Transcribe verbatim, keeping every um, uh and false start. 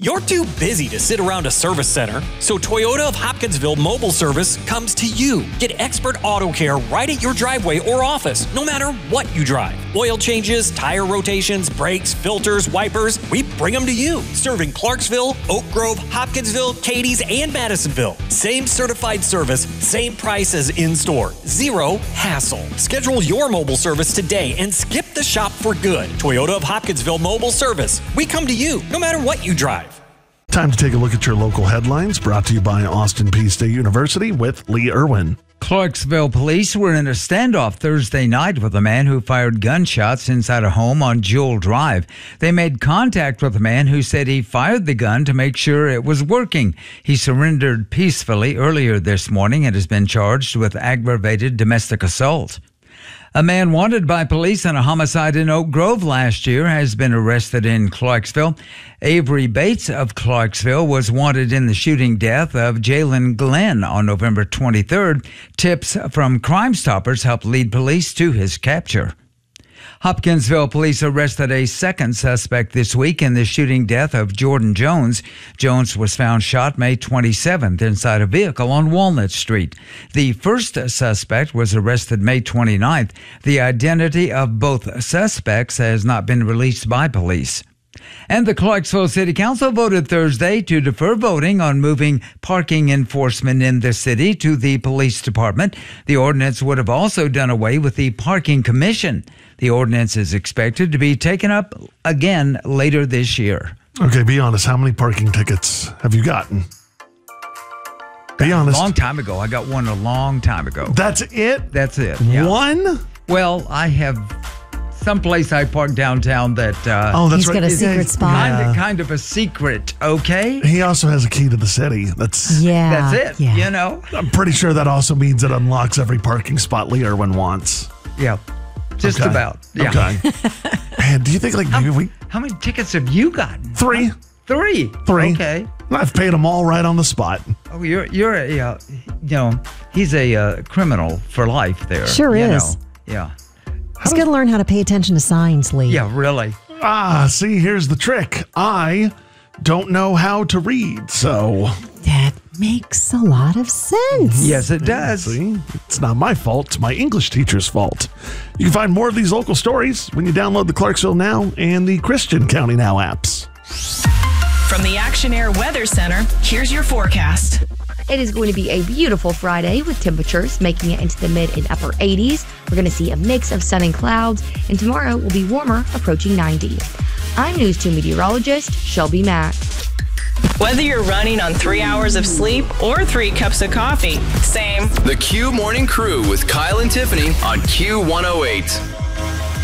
You're too busy to sit around a service center, so Toyota of Hopkinsville Mobile Service comes to you. Get expert auto care right at your driveway or office, no matter what you drive. Oil changes, tire rotations, brakes, filters, wipers, we bring them to you. Serving Clarksville, Oak Grove, Hopkinsville, Cadiz, and Madisonville. Same certified service, same price as in-store. Zero hassle. Schedule your mobile service today and skip the shop for good. Toyota of Hopkinsville Mobile Service. We come to you, no matter what you drive. Time to take a look at your local headlines, brought to you by Austin Peay State University with Lee Irwin. Clarksville police were in a standoff Thursday night with a man who fired gunshots inside a home on Jewel Drive. They made contact with a man who said he fired the gun to make sure it was working. He surrendered peacefully earlier this morning and has been charged with aggravated domestic assault. A man wanted by police in a homicide in Oak Grove last year has been arrested in Clarksville. Avery Bates of Clarksville was wanted in the shooting death of Jalen Glenn on November twenty-third. Tips from Crime Stoppers helped lead police to his capture. Hopkinsville police arrested a second suspect this week in the shooting death of Jordan Jones. Jones was found shot May twenty-seventh inside a vehicle on Walnut Street. The first suspect was arrested May twenty-ninth. The identity of both suspects has not been released by police. And the Clarksville City Council voted Thursday to defer voting on moving parking enforcement in the city to the police department. The ordinance would have also done away with the parking commission. The ordinance is expected to be taken up again later this year. Okay, be honest. How many parking tickets have you gotten? Be honest. A long time ago. I got one a long time ago. That's it? That's it. Yeah. One? Well, I have someplace I park downtown that uh, oh, that's he's right. got a secret yeah, spot. Kind yeah. of, kind of a secret, okay? He also has a key to the city. That's Yeah. That's it, Yeah. you know? I'm pretty sure that also means it unlocks every parking spot Lee Irwin wants. Yeah, just Okay. about. Yeah. Okay. Man, do you think like maybe how, we... How many tickets have you gotten? Three. Three. Three. Okay. I've paid them all right on the spot. Oh, you're you're a uh, you know he's a uh, criminal for life there. Sure you is. know. Yeah. He's got to learn how to pay attention to signs, Lee. Yeah, really. Ah, see, here's the trick. I don't know how to read, so... That makes a lot of sense. Yes, it does. See, it's not my fault. It's my English teacher's fault. You can find more of these local stories when you download the Clarksville Now and the Christian County Now apps. From the Action Air Weather Center, here's your forecast. It is going to be a beautiful Friday with temperatures making it into the mid and upper eighties. We're going to see a mix of sun and clouds, and tomorrow will be warmer, approaching ninety. I'm News two meteorologist Shelby Mack. Whether you're running on three hours of sleep or three cups of coffee, same. The Q Morning Crew with Kyle and Tiffany on Q one oh eight.